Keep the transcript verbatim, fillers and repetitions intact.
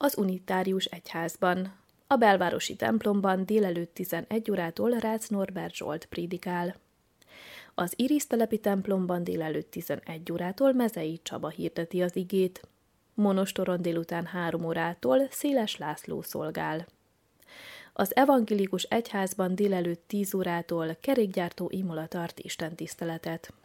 az unitárius egyházban. A belvárosi templomban délelőtt tizenegy órától Rácz Norbert Zsolt prédikál. Az Irisztelepi templomban délelőtt tizenegy órától Mezei Csaba hirdeti az igét. Monostoron délután három órától Széles László szolgál. Az evangélikus egyházban délelőtt tíz órától Kerékgyártó Imola tart istentiszteletet.